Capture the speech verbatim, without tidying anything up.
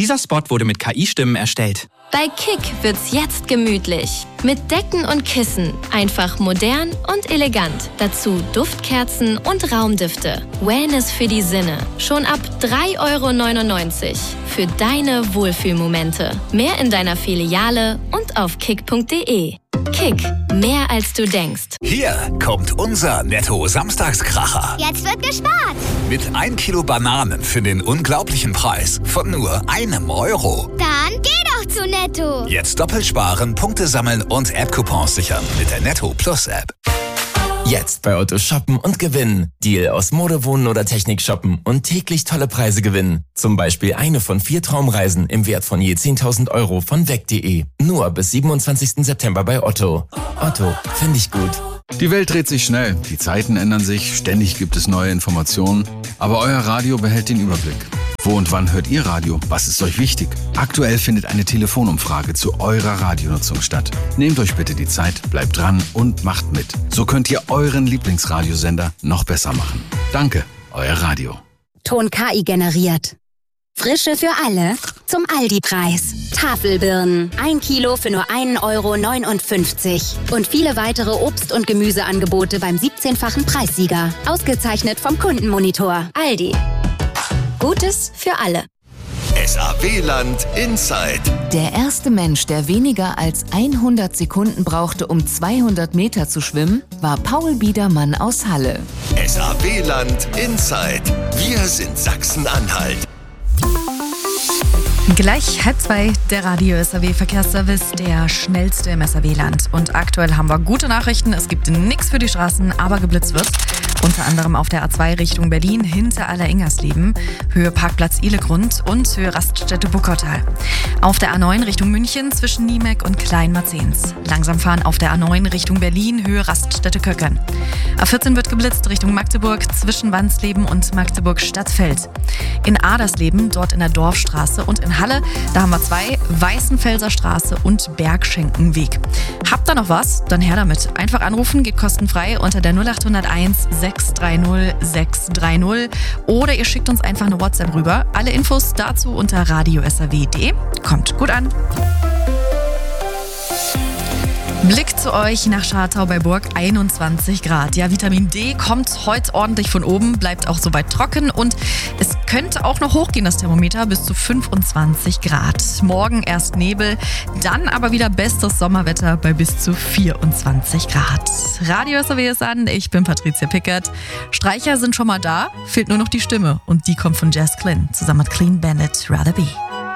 Dieser Spot wurde mit K I-Stimmen erstellt. Bei Kick wird's jetzt gemütlich. Mit Decken und Kissen. Einfach modern und elegant. Dazu Duftkerzen und Raumdüfte. Wellness für die Sinne. Schon ab drei Euro neunundneunzig. Für deine Wohlfühlmomente. Mehr in deiner Filiale und auf kick punkt de. Kick. Mehr als du denkst. Hier kommt unser Netto-Samstagskracher. Jetzt wird gespart. Mit ein Kilo Bananen für den unglaublichen Preis von nur einem Euro. Dann geh doch zu Netto. Jetzt doppelt sparen, Punkte sammeln und App-Coupons sichern mit der Netto Plus App. Jetzt bei Otto shoppen und gewinnen. Deal aus Mode, Wohnen oder Technik shoppen und täglich tolle Preise gewinnen. Zum Beispiel eine von vier Traumreisen im Wert von je zehntausend Euro von weg punkt de. Nur bis siebenundzwanzigsten September bei Otto. Otto, finde ich gut. Die Welt dreht sich schnell, die Zeiten ändern sich, ständig gibt es neue Informationen. Aber euer Radio behält den Überblick. Wo und wann hört ihr Radio? Was ist euch wichtig? Aktuell findet eine Telefonumfrage zu eurer Radionutzung statt. Nehmt euch bitte die Zeit, bleibt dran und macht mit. So könnt ihr euren Lieblingsradiosender noch besser machen. Danke, euer Radio. Ton K I generiert. Frische für alle zum Aldi-Preis. Tafelbirnen, ein Kilo für nur ein Euro neunundfünfzig. Und viele weitere Obst- und Gemüseangebote beim siebzehnfachen Preissieger. Ausgezeichnet vom Kundenmonitor. Aldi. Gutes für alle. S A W-Land Inside. Der erste Mensch, der weniger als hundert Sekunden brauchte, um zweihundert Meter zu schwimmen, war Paul Biedermann aus Halle. S A W-Land Inside. Wir sind Sachsen-Anhalt. Gleich halb zwei, der Radio S A W Verkehrsservice, der schnellste im S A W-Land. Und aktuell haben wir gute Nachrichten, es gibt nichts für die Straßen, aber geblitzt wird. Unter anderem auf der A zwei Richtung Berlin hinter Aller-Ingersleben, Höhe Parkplatz Ihlegrund und Höhe Raststätte Buckertal. Auf der A neun Richtung München zwischen Niemek und Kleinmarzens. Langsam fahren auf der A neun Richtung Berlin, Höhe Raststätte Köckern. A vierzehn wird geblitzt Richtung Magdeburg zwischen Wansleben und Magdeburg-Stadtfeld. In Adersleben, dort in der Dorfstraße, und in Halle, da haben wir zwei, Weißenfelser Straße und Bergschenkenweg. Habt ihr noch was? Dann her damit. Einfach anrufen, geht kostenfrei unter der null acht null eins sechs drei null sechs drei null oder ihr schickt uns einfach eine WhatsApp rüber. Alle Infos dazu unter radio s a w punkt de. Kommt gut an. Blick zu euch nach Schartau bei Burg, einundzwanzig Grad. Ja, Vitamin D kommt heute ordentlich von oben, bleibt auch soweit trocken und es könnte auch noch hochgehen, das Thermometer, bis zu fünfundzwanzig Grad. Morgen erst Nebel, dann aber wieder bestes Sommerwetter bei bis zu vierundzwanzig Grad. Radio S A W ist an, ich bin Patricia Pickert. Streicher sind schon mal da, fehlt nur noch die Stimme und die kommt von Jazz Glynn zusammen mit Clean Bandit, Rather Be.